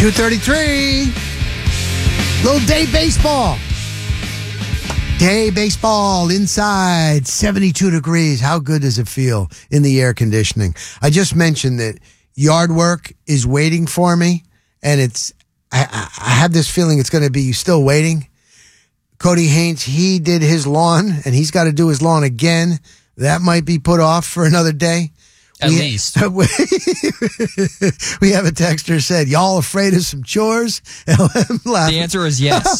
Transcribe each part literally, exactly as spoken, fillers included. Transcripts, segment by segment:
two thirty-three. Little day baseball. Day baseball inside, seventy-two degrees. How good does it feel in the air conditioning? I just mentioned that yard work is waiting for me, and it's I, I have this feeling it's going to be still waiting. Cody Haynes, he did his lawn, and he's got to do his lawn again. That might be put off for another day. At we, least. We, we have a texter said, y'all afraid of some chores? The answer is yes.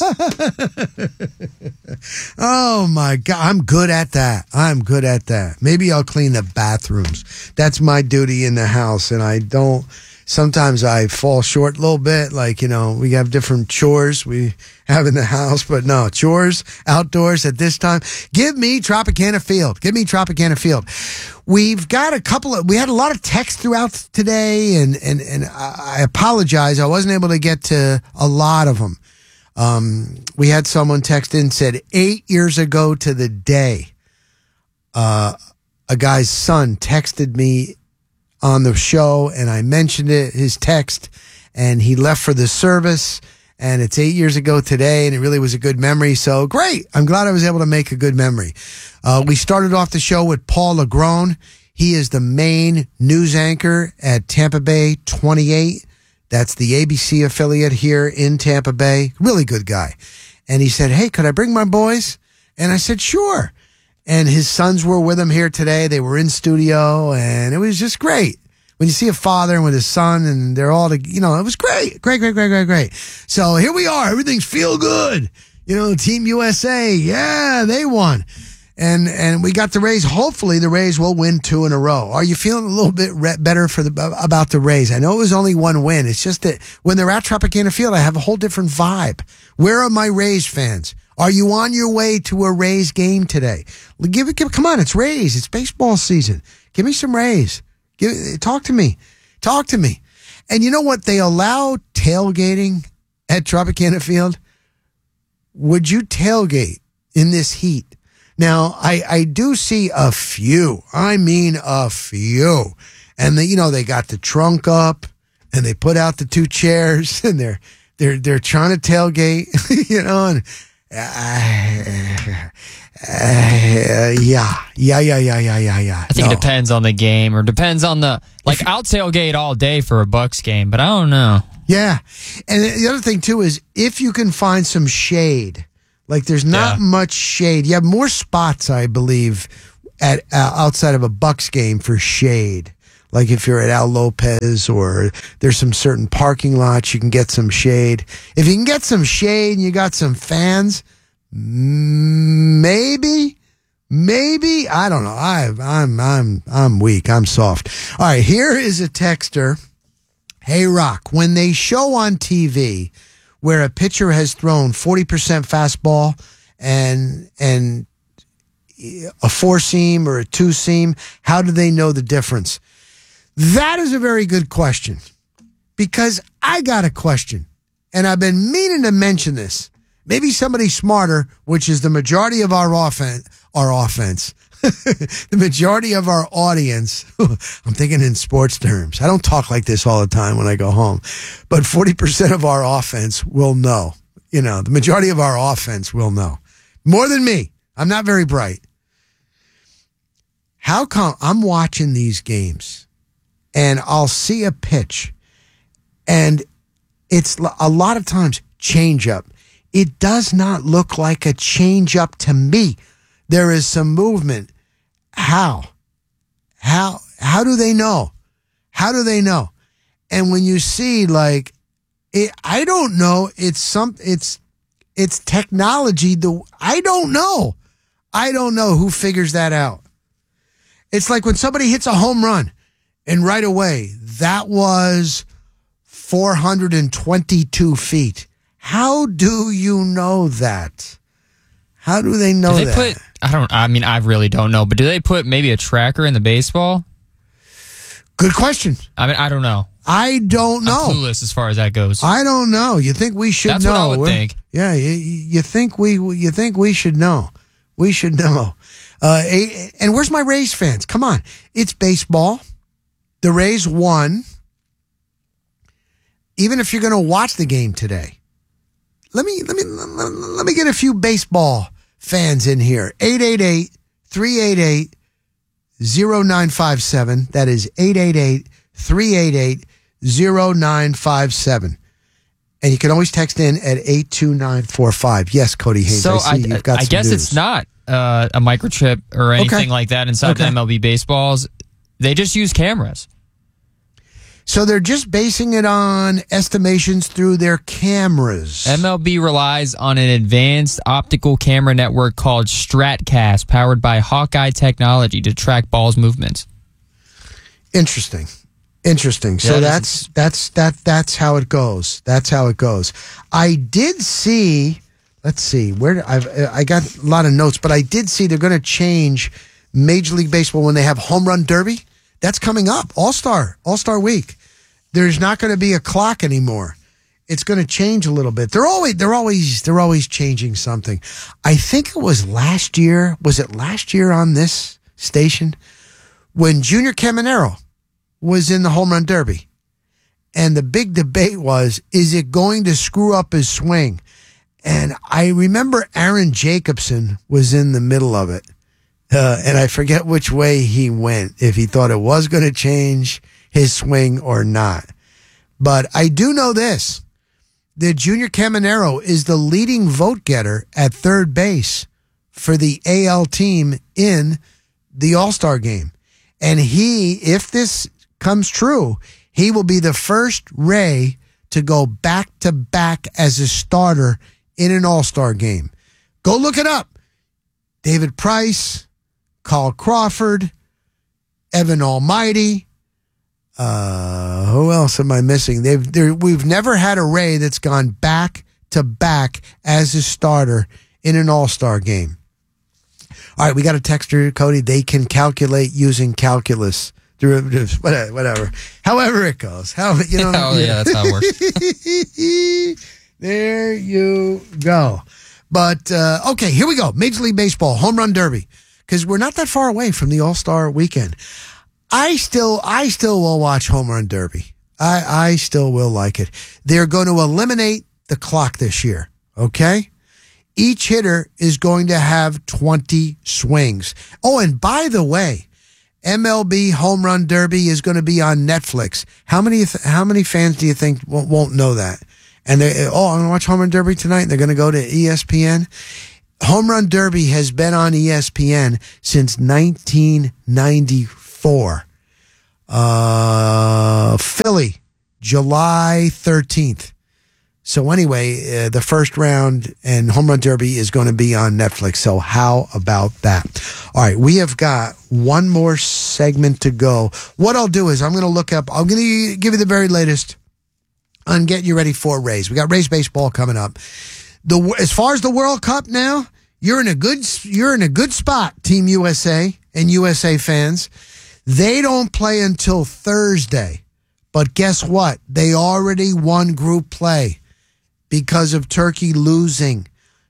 Oh, my God. I'm good at that. I'm good at that. Maybe I'll clean the bathrooms. That's my duty in the house, and I don't. Sometimes I fall short a little bit. Like, you know, we have different chores we have in the house, but no, chores outdoors at this time. Give me Tropicana Field. Give me Tropicana Field. We've got a couple of, we had a lot of text throughout today, and, and, and I apologize. I wasn't able to get to a lot of them. Um, we had someone text in, said eight years ago to the day, uh, a guy's son texted me on the show, and I mentioned it, his text, and he left for the service, and it's eight years ago today, and it really was a good memory. So great. I'm glad I was able to make a good memory. Uh, we started off the show with Paul LaGrone. He is the main news anchor at Tampa Bay twenty-eight. That's the A B C affiliate here in Tampa Bay. Really good guy. And he said, hey, could I bring my boys? And I said, sure. And his sons were with him here today. They were in studio, and it was just great. When you see a father and with his son, and they're all, to, you know, it was great. Great, great, great, great, great. So here we are. Everything's feel good. You know, Team U S A, yeah, they won. And and we got the Rays. Hopefully the Rays will win two in a row. Are you feeling a little bit re- better for the about the Rays? I know it was only one win. It's just that when they're at Tropicana Field, I have a whole different vibe. Where are my Rays fans? Are you on your way to a Rays game today? Give it, give, come on, it's Rays. It's baseball season. Give me some Rays. Give, talk to me. Talk to me. And you know what? They allow tailgating at Tropicana Field. Would you tailgate in this heat? Now, I, I do see a few. I mean a few. And, they, you know, they got the trunk up, and they put out the two chairs, and they're they're they're trying to tailgate, you know, and Uh, uh, yeah, yeah, yeah, yeah, yeah, yeah, yeah. I think no. it depends on the game, or depends on the, like, if, I'll tailgate all day for a Bucks game, but I don't know. Yeah. And the other thing, too, is if you can find some shade, like there's not yeah. much shade. You have more spots, I believe, at uh, outside of a Bucks game for shade. Like if you're at Al Lopez, or there's some certain parking lots, you can get some shade. If you can get some shade and you got some fans, maybe, maybe, I don't know. I, I'm, I'm, I'm weak. I'm soft. All right. Here is a texter. Hey, Rock, when they show on T V where a pitcher has thrown forty percent fastball and, and a four seam or a two seam, how do they know the difference? That is a very good question, because I got a question, and I've been meaning to mention this. Maybe somebody smarter, which is the majority of our offense, our offense, the majority of our audience. I'm thinking in sports terms. I don't talk like this all the time when I go home, but forty percent of our offense will know. You know, the majority of our offense will know more than me. I'm not very bright. How come I'm watching these games? And I'll see a pitch, and it's a lot of times change-up. It does not look like a change-up to me. There is some movement. How? How? How do they know? How do they know? And when you see, like, it, I don't know. It's some. It's it's technology. The I don't know. I don't know who figures that out. It's like when somebody hits a home run. And right away, that was four hundred twenty-two feet. How do you know that? How do they know do they that? Put, I don't. I mean, I really don't know. But do they put maybe a tracker in the baseball? Good question. I mean, I don't know. I don't know. I'm clueless as far as that goes. I don't know. You think we should That's know? That's what I would We're, think. Yeah, you, you think we you think we should know? We should know. Uh, and where's my Rays fans? Come on, it's baseball. The Rays won. even if you're going to watch the game today, let me let me let me get a few baseball fans in here. eight eight eight, three eight eight, zero nine five seven. That is eight eight eight, three eight eight, zero nine five seven. And you can always text in at eight two nine four five. Yes, Cody Haynes. So I see I, you've got I some guess news. it's not uh, a microchip or anything Okay. like that inside Okay. the M L B baseballs. They just use cameras. So they're just basing it on estimations through their cameras. M L B relies on an advanced optical camera network called StratCast, powered by Hawkeye technology to track balls' movements. Interesting. Interesting. So Yeah, that's that's that that's how it goes. That's how it goes. I did see. Let's see where I've I got a lot of notes, but I did see they're going to change Major League Baseball when they have Home Run Derby. That's coming up. All Star All Star Week. There's not going to be a clock anymore. It's going to change a little bit. They're always they're always they're always changing something. I think it was last year. Was it last year on this station when Junior Caminero was in the Home Run Derby? And the big debate was, is it going to screw up his swing? And I remember Aaron Jacobson was in the middle of it. Uh, and I forget which way he went, if he thought it was going to change his swing or not. But I do know this, that Junior Caminero is the leading vote getter at third base for the A L team in the All-Star game. And he, if this comes true, he will be the first Ray to go back-to-back as a starter in an All-Star game. Go look it up. David Price, Carl Crawford, Evan Almighty. Uh, who else am I missing? They've we've never had a Ray that's gone back-to-back as a starter in an All-Star game. All right, we got a texter, Cody. They can calculate using calculus. Derivatives, whatever. However it goes. How you know? Oh, yeah, that's how it works. There you go. But, uh, okay, here we go. Major League Baseball, Home Run Derby. Because we're not that far away from the All-Star weekend. I still, I still will watch Home Run Derby. I, I still will like it. They're going to eliminate the clock this year. Okay? Each hitter is going to have twenty swings. Oh, and by the way, M L B Home Run Derby is going to be on Netflix. How many how many fans do you think won't, won't know that? And they, oh, I'm going to watch Home Run Derby tonight. And they're going to go to E S P N. Home Run Derby has been on E S P N since nineteen ninety-four. Uh, Philly, July thirteenth. So anyway, uh, the first round and Home Run Derby is going to be on Netflix. So how about that? All right, we have got one more segment to go. What I'll do is I'm going to look up, I'm going to give you the very latest on getting you ready for Rays. We got Rays baseball coming up. The as far as the World Cup now, you're in a good you're in a good spot, Team U S A and U S A fans. They don't play until Thursday. But guess what? They already won group play because of Turkey losing.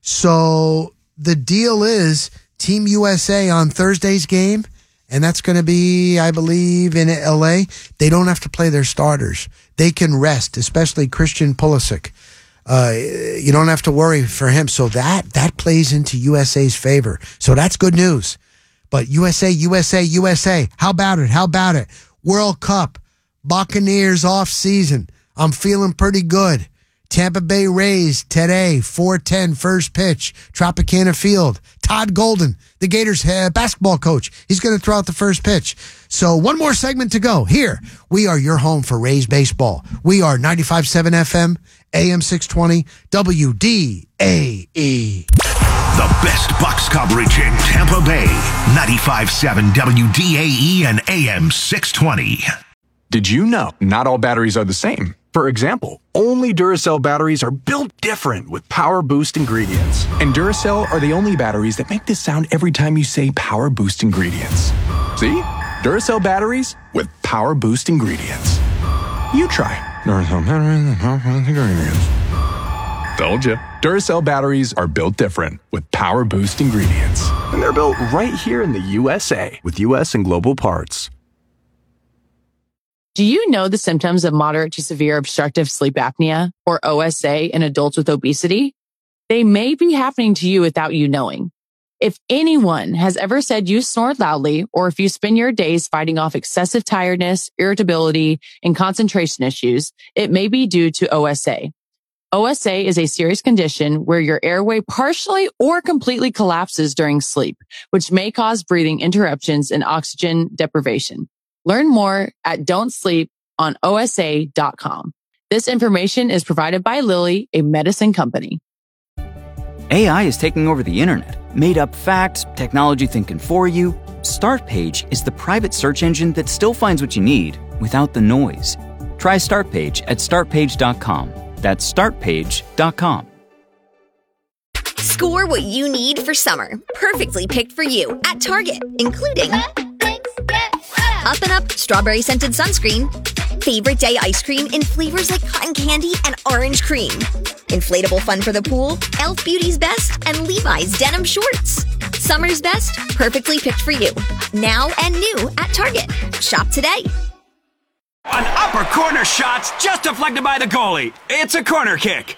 So the deal is Team U S A on Thursday's game, and that's going to be, I believe, in L A. They don't have to play their starters. They can rest, especially Christian Pulisic. Uh, you don't have to worry for him. So that, that plays into U S A's favor. So that's good news. But U S A, U S A, U S A, how about it? How about it? World Cup, Buccaneers off season. I'm feeling pretty good. Tampa Bay Rays today, four ten first pitch, Tropicana Field. Todd Golden, the Gators uh, basketball coach, he's going to throw out the first pitch. So one more segment to go. Here, we are your home for Rays baseball. We are ninety-five point seven F M, A M six twenty, W D A E. The best Bucks coverage in Tampa Bay. ninety-five point seven W D A E and A M six twenty. Did you know not all batteries are the same? For example, only Duracell batteries are built different with Power Boost ingredients. And Duracell are the only batteries that make this sound every time you say Power Boost ingredients. See? Duracell batteries with Power Boost ingredients. You try. Duracell batteries with Power Boost ingredients. Told you. Duracell batteries are built different with Power Boost ingredients. And they're built right here in the U S A with U S and global parts. Do you know the symptoms of moderate to severe obstructive sleep apnea, or O S A, in adults with obesity? They may be happening to you without you knowing. If anyone has ever said you snore loudly, or if you spend your days fighting off excessive tiredness, irritability, and concentration issues, it may be due to O S A. O S A is a serious condition where your airway partially or completely collapses during sleep, which may cause breathing interruptions and oxygen deprivation. Learn more at don't sleep on O S A dot com. This information is provided by Lilly, a medicine company. A I is taking over the internet. Made up facts, technology thinking for you. Startpage is the private search engine that still finds what you need without the noise. Try Startpage at start page dot com. That's start page dot com. Score what you need for summer. Perfectly picked for you at Target, including Up and Up Strawberry Scented Sunscreen, Favorite Day Ice Cream in flavors like cotton candy and orange cream, Inflatable Fun for the Pool, e l f Beauty's Best, and Levi's Denim Shorts. Summer's best, perfectly picked for you. Now and new at Target. Shop today. An upper corner shot's just deflected by the goalie. It's a corner kick.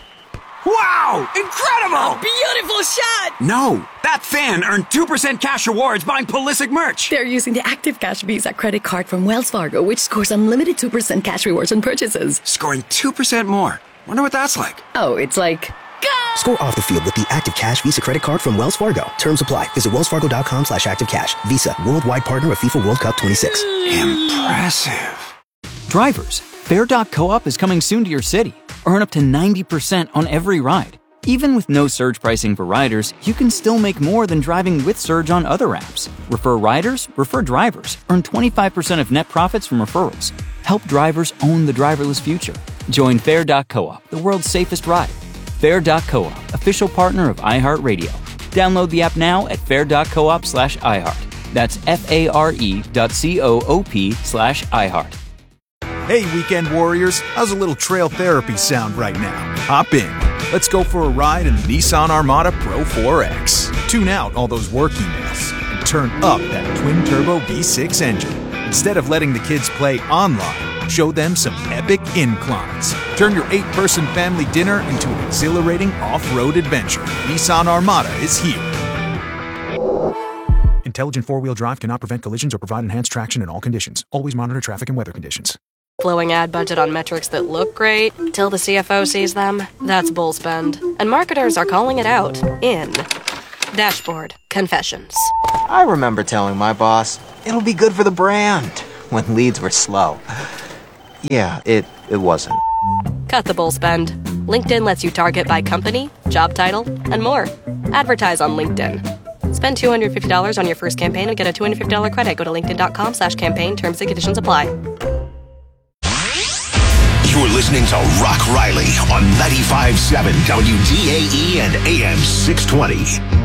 Wow! Incredible! Beautiful shot! No, that fan earned two percent cash rewards buying Pulisic merch. They're using the Active Cash Visa credit card from Wells Fargo, which scores unlimited two percent cash rewards on purchases. Scoring two percent more. Wonder what that's like. Oh, it's like... Go! Score off the field with the Active Cash Visa credit card from Wells Fargo. Terms apply. Visit wellsfargo.com slash activecash. Visa, worldwide partner of FIFA World Cup twenty-six. Impressive. Drivers, Fair dot coop is coming soon to your city. Earn up to ninety percent on every ride. Even with no surge pricing for riders, you can still make more than driving with Surge on other apps. Refer riders, refer drivers. Earn twenty-five percent of net profits from referrals. Help drivers own the driverless future. Join Fair dot coop, the world's safest ride. Fair dot coop, official partner of iHeartRadio. Download the app now at fair dot coop slash iHeart. That's F-A-R-E dot C-O-O-P slash iHeart. Hey, weekend warriors, how's a little trail therapy sound right now? Hop in. Let's go for a ride in the Nissan Armada Pro four X. Tune out all those work emails and turn up that twin-turbo V six engine. Instead of letting the kids play online, show them some epic inclines. Turn your eight-person family dinner into an exhilarating off-road adventure. Nissan Armada is here. Intelligent four-wheel drive cannot prevent collisions or provide enhanced traction in all conditions. Always monitor traffic and weather conditions. Blowing ad budget on metrics that look great till the C F O sees them. That's bull spend. And marketers are calling it out in Dashboard Confessions. I remember telling my boss, it'll be good for the brand, when leads were slow. Yeah, it, it wasn't. Cut the bull spend. LinkedIn lets you target by company, job title, and more. Advertise on LinkedIn. Spend two hundred fifty dollars on your first campaign and get a two hundred fifty dollars credit. Go to linkedin.com slash campaign. Terms and conditions apply. You're listening to Rock Riley on ninety-five point seven W D A E and A M six twenty.